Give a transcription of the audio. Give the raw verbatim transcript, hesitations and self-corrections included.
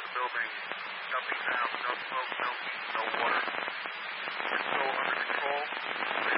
of the building, nothing now, no smoke, no heat, no water. It's still under control.